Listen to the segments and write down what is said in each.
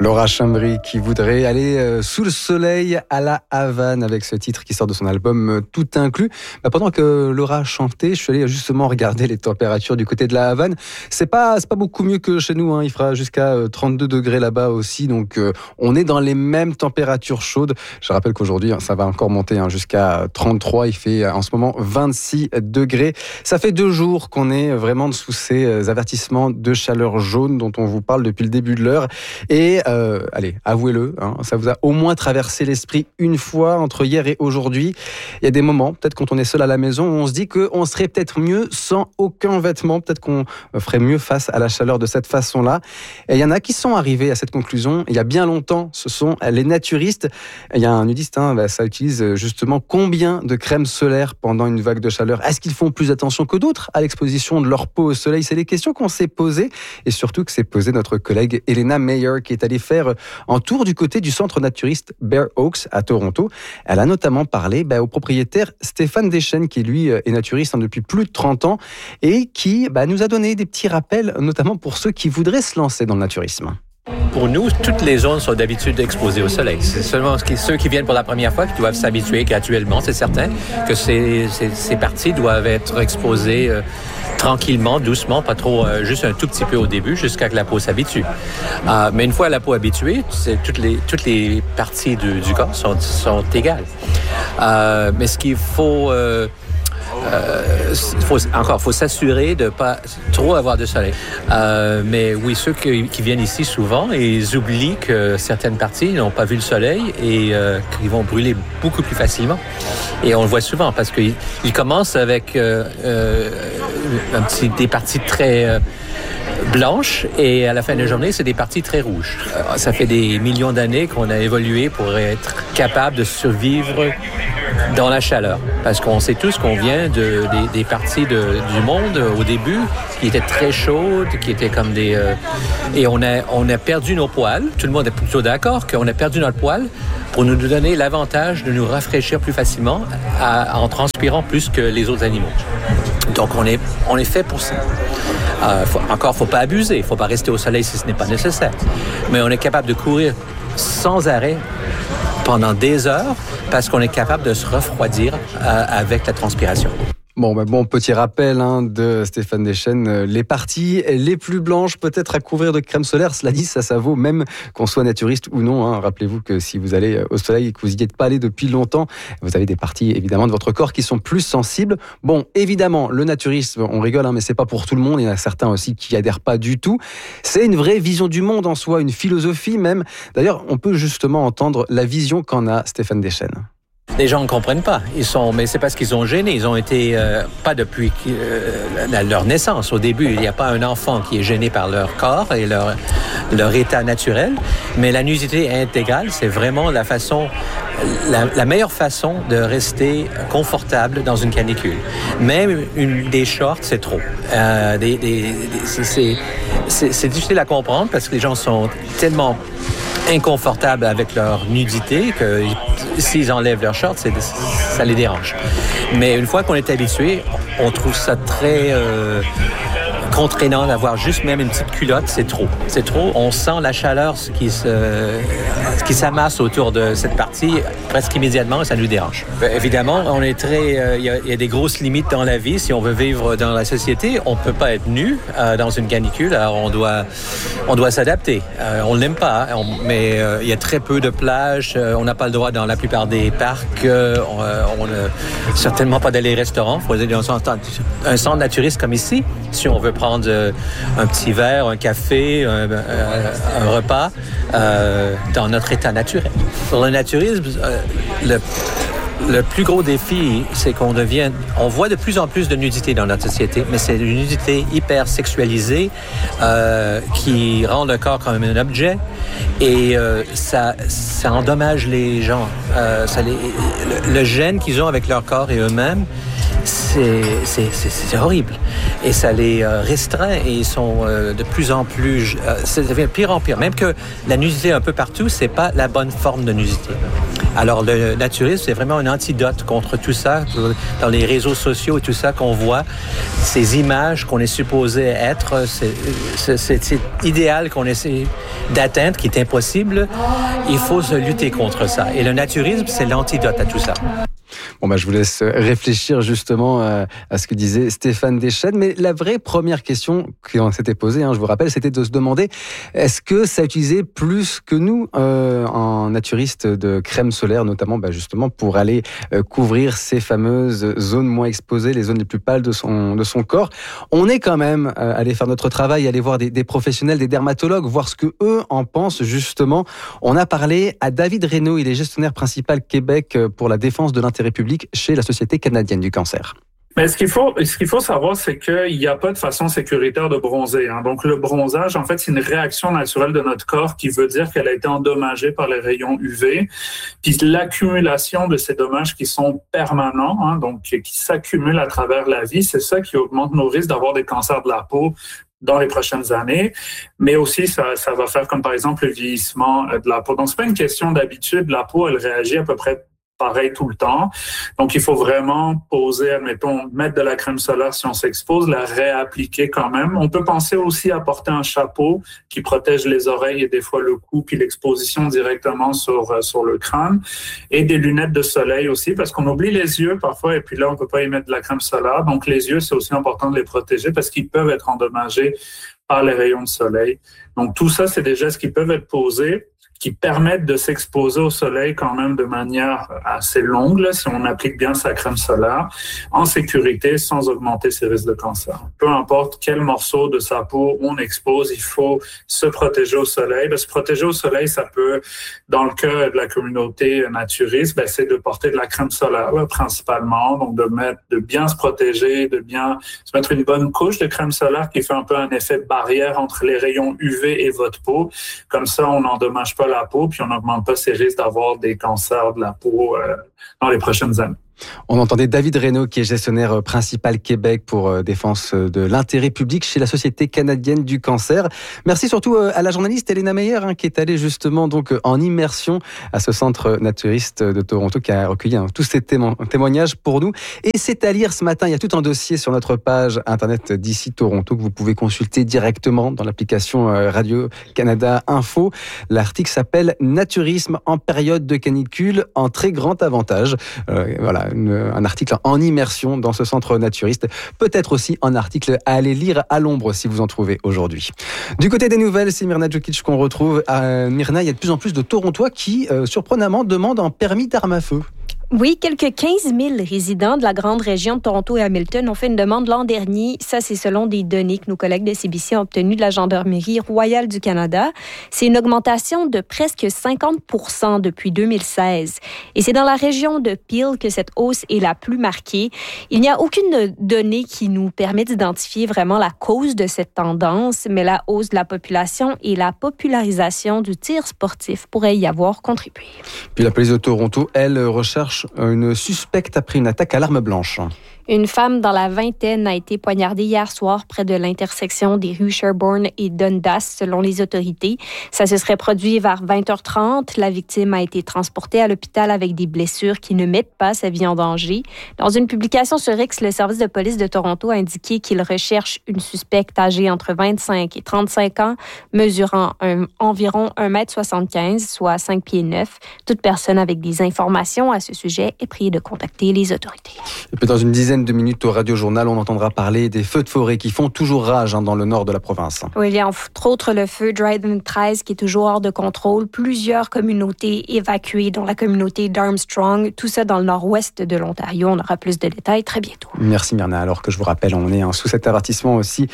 Laura Chambry qui voudrait aller sous le soleil à la Havane avec ce titre qui sort de son album Tout inclus. Pendant que Laura chantait, je suis allé justement regarder les températures du côté de la Havane. C'est pas beaucoup mieux que chez nous, hein. Il fera jusqu'à 32 degrés là-bas aussi, donc on est dans les mêmes températures chaudes. Je rappelle qu'aujourd'hui ça va encore monter jusqu'à 33, il fait en ce moment 26 degrés. Ça fait 2 jours qu'on est vraiment sous ces avertissements de chaleur jaune dont on vous parle depuis le début de l'heure. Et allez, avouez-le, ça vous a au moins traversé l'esprit une fois entre hier et aujourd'hui. Il y a des moments, peut-être quand on est seul à la maison, où on se dit qu'on serait peut-être mieux sans aucun vêtement, peut-être qu'on ferait mieux face à la chaleur de cette façon-là. Et il y en a qui sont arrivés à cette conclusion il y a bien longtemps, ce sont les naturistes. Il y a un nudiste, ça utilise justement combien de crème solaire pendant une vague de chaleur. Est-ce qu'ils font plus attention que d'autres à l'exposition de leur peau au soleil? C'est les questions qu'on s'est posées et surtout que s'est posée notre collègue Elena Meyer qui est allée faire un tour du côté du centre naturiste Bear Oaks à Toronto. Elle a notamment parlé au propriétaire Stéphane Deschênes qui lui est naturiste depuis plus de 30 ans et qui nous a donné des petits rappels, notamment pour ceux qui voudraient se lancer dans le naturisme. Pour nous, toutes les zones sont d'habitude exposées au soleil. C'est seulement ceux qui viennent pour la première fois qui doivent s'habituer graduellement, c'est certain, que ces parties doivent être exposées tranquillement, doucement, pas trop, juste un tout petit peu au début, jusqu'à que la peau s'habitue. Mais une fois la peau habituée, toutes les parties du corps sont égales. Mais ce qu'il faut... faut s'assurer de ne pas trop avoir de soleil. Mais oui, ceux qui viennent ici souvent, ils oublient que certaines parties n'ont pas vu le soleil et qu'ils vont brûler beaucoup plus facilement. Et on le voit souvent parce qu'ils commencent avec des parties très blanches et à la fin de la journée, c'est des parties très rouges. Ça fait des millions d'années qu'on a évolué pour être capable de survivre dans la chaleur. Parce qu'on sait tous qu'on vient des parties du monde au début qui étaient très chaudes, qui étaient comme des... et on a perdu nos poils. Tout le monde est plutôt d'accord qu'on a perdu notre poil pour nous donner l'avantage de nous rafraîchir plus facilement en transpirant plus que les autres animaux. Donc on est fait pour ça. Faut pas abuser, il faut pas rester au soleil si ce n'est pas nécessaire. Mais on est capable de courir sans arrêt pendant des heures parce qu'on est capable de se refroidir avec la transpiration. Bon, petit rappel de Stéphane Deschênes, les parties les plus blanches peut-être à couvrir de crème solaire, cela dit, ça vaut même qu'on soit naturiste ou non. Rappelez-vous que si vous allez au soleil et que vous n'y êtes pas allé depuis longtemps, vous avez des parties évidemment de votre corps qui sont plus sensibles. Bon, évidemment, le naturisme, on rigole, mais c'est pas pour tout le monde, il y en a certains aussi qui adhèrent pas du tout. C'est une vraie vision du monde en soi, une philosophie même. D'ailleurs, on peut justement entendre la vision qu'en a Stéphane Deschênes. Les gens ne comprennent pas. Mais c'est parce qu'ils sont gênés. Ils ont été, pas depuis leur naissance. Au début, il n'y a pas un enfant qui est gêné par leur corps et leur état naturel. Mais la nudité intégrale, c'est vraiment la meilleure façon de rester confortable dans une canicule. Même des shorts, c'est trop. C'est difficile à comprendre parce que les gens sont tellement inconfortables avec leur nudité que s'ils enlèvent leurs shorts, ça les dérange. Mais une fois qu'on est habitué, on trouve ça très contraignant d'avoir juste même une petite culotte, c'est trop. C'est trop. On sent la chaleur qui s'amasse autour de cette partie presque immédiatement et ça nous dérange. Évidemment, on est il y a des grosses limites dans la vie. Si on veut vivre dans la société, on peut pas être nu dans une canicule. Alors on doit s'adapter. On l'aime pas, mais il y a très peu de plages. On n'a pas le droit dans la plupart des parcs. On n'a certainement pas d'aller au restaurant. Il faut aller dans un centre naturiste comme ici. Si on veut prendre un petit verre, un café, un repas dans notre état naturel. Pour le naturisme, le plus gros défi, c'est on voit de plus en plus de nudité dans notre société, mais c'est une nudité hyper sexualisée qui rend le corps comme un objet et ça endommage les gens. Le gêne qu'ils ont avec leur corps et eux-mêmes, c'est horrible. Et ça les restreint et ils sont de plus en plus... ça devient pire en pire. Même que la nudité un peu partout, c'est pas la bonne forme de nudité. Alors, le naturisme, c'est vraiment un antidote contre tout ça. Dans les réseaux sociaux et tout ça qu'on voit, ces images qu'on est supposé être, c'est idéal qu'on essaie d'atteindre, qui est impossible. Il faut se lutter contre ça. Et le naturisme, c'est l'antidote à tout ça. Bon, je vous laisse réfléchir justement à ce que disait Stéphane Deschênes. Mais la vraie première question qu'on s'était posée, je vous rappelle, c'était de se demander est-ce que ça utilisait plus que nous en naturiste de crème solaire, notamment justement pour aller couvrir ces fameuses zones moins exposées, les zones les plus pâles de son corps. On est quand même allé faire notre travail, aller voir des professionnels, des dermatologues, voir ce que eux en pensent justement. On a parlé à David Reynaud, il est gestionnaire principal Québec pour la défense de l'intérêt public chez la Société canadienne du cancer. Mais ce qu'il faut savoir, c'est qu'il n'y a pas de façon sécuritaire de bronzer. Donc, le bronzage, en fait, c'est une réaction naturelle de notre corps qui veut dire qu'elle a été endommagée par les rayons UV. Puis l'accumulation de ces dommages qui sont permanents, donc qui s'accumulent à travers la vie, c'est ça qui augmente nos risques d'avoir des cancers de la peau dans les prochaines années, mais aussi ça va faire comme par exemple le vieillissement de la peau. Donc, c'est pas une question d'habitude. La peau, elle réagit à peu près pareil tout le temps. Donc, il faut vraiment poser, admettons, mettre de la crème solaire si on s'expose, la réappliquer quand même. On peut penser aussi à porter un chapeau qui protège les oreilles et des fois le cou, puis l'exposition directement sur le crâne. Et des lunettes de soleil aussi, parce qu'on oublie les yeux parfois, et puis là, on peut pas y mettre de la crème solaire. Donc, les yeux, c'est aussi important de les protéger parce qu'ils peuvent être endommagés par les rayons de soleil. Donc, tout ça, c'est des gestes qui peuvent être posés, qui permettent de s'exposer au soleil quand même de manière assez longue, là, si on applique bien sa crème solaire, en sécurité, sans augmenter ses risques de cancer. Peu importe quel morceau de sa peau on expose, il faut se protéger au soleil. Se protéger au soleil, ça peut, dans le cas de la communauté naturiste, c'est de porter de la crème solaire, là, principalement, donc de bien se protéger, de bien se mettre une bonne couche de crème solaire qui fait un peu un effet barrière entre les rayons UV et votre peau. Comme ça, on n'endommage pas la peau, puis on n'augmente pas ses risques d'avoir des cancers de la peau dans les prochaines années. On entendait David Reynaud, qui est gestionnaire principal Québec pour défense de l'intérêt public chez la Société canadienne du cancer. Merci surtout à la journaliste Elena Meyer, qui est allée justement donc en immersion à ce centre naturiste de Toronto, qui a recueilli tous ces témoignages pour nous. Et c'est à lire ce matin, il y a tout un dossier sur notre page internet d'ici Toronto que vous pouvez consulter directement dans l'application Radio-Canada Info. L'article s'appelle « Naturisme en période de canicule, en très grand avantage ». Voilà. Un article en immersion dans ce centre naturiste. Peut-être aussi un article à aller lire à l'ombre si vous en trouvez aujourd'hui. Du côté des nouvelles, c'est Mirna Djukic qu'on retrouve. Mirna, il y a de plus en plus de Torontois qui, surprenamment, demandent un permis d'arme à feu. Oui, quelques 15 000 résidents de la grande région de Toronto et Hamilton ont fait une demande l'an dernier. Ça, c'est selon des données que nos collègues de CBC ont obtenues de la Gendarmerie royale du Canada. C'est une augmentation de presque 50 % depuis 2016. Et c'est dans la région de Peel que cette hausse est la plus marquée. Il n'y a aucune donnée qui nous permet d'identifier vraiment la cause de cette tendance, mais la hausse de la population et la popularisation du tir sportif pourraient y avoir contribué. Puis la police de Toronto, elle, recherche une suspecte après une attaque à l'arme blanche. Une femme dans la vingtaine a été poignardée hier soir près de l'intersection des rues Sherbourne et Dundas, selon les autorités. Ça se serait produit vers 20h30. La victime a été transportée à l'hôpital avec des blessures qui ne mettent pas sa vie en danger. Dans une publication sur X, le service de police de Toronto a indiqué qu'il recherche une suspecte âgée entre 25 et 35 ans, mesurant environ 1,75 m, soit 5 pieds 9. Toute personne avec des informations à ce sujet est priée de contacter les autorités. Et puis dans une dizaine de minutes au Radio-Journal, on entendra parler des feux de forêt qui font toujours rage dans le nord de la province. Oui, il y a entre autres le feu Dryden 13 qui est toujours hors de contrôle. Plusieurs communautés évacuées, dont la communauté d'Armstrong. Tout ça dans le nord-ouest de l'Ontario. On aura plus de détails très bientôt. Merci Myrna. Alors que je vous rappelle, on est sous cet avertissement aussi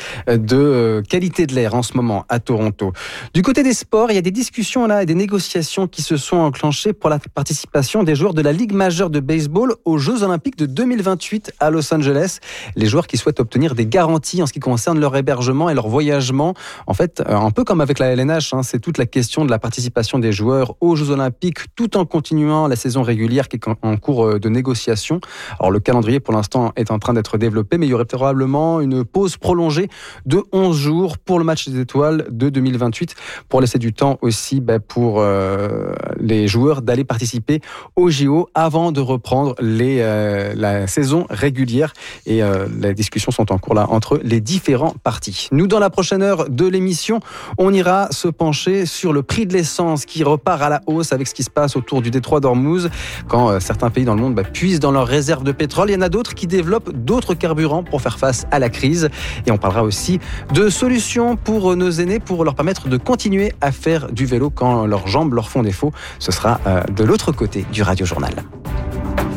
de qualité de l'air en ce moment à Toronto. Du côté des sports, il y a des discussions là et des négociations qui se sont enclenchées pour la participation des joueurs de la Ligue majeure majeur de baseball aux Jeux Olympiques de 2028 à Los Angeles. Les joueurs qui souhaitent obtenir des garanties en ce qui concerne leur hébergement et leur voyagement. En fait, un peu comme avec la LNH, c'est toute la question de la participation des joueurs aux Jeux Olympiques tout en continuant la saison régulière qui est en cours de négociation. Alors le calendrier pour l'instant est en train d'être développé, mais il y aurait probablement une pause prolongée de 11 jours pour le match des étoiles de 2028 pour laisser du temps aussi pour les joueurs d'aller participer aux JO avant de reprendre la saison régulière et les discussions sont en cours là entre les différents partis. Nous, dans la prochaine heure de l'émission, on ira se pencher sur le prix de l'essence qui repart à la hausse avec ce qui se passe autour du détroit d'Ormuz. Quand certains pays dans le monde puisent dans leurs réserves de pétrole, il y en a d'autres qui développent d'autres carburants pour faire face à la crise. Et on parlera aussi de solutions pour nos aînés pour leur permettre de continuer à faire du vélo quand leurs jambes leur font défaut. Ce sera de l'autre côté du Radio Journal.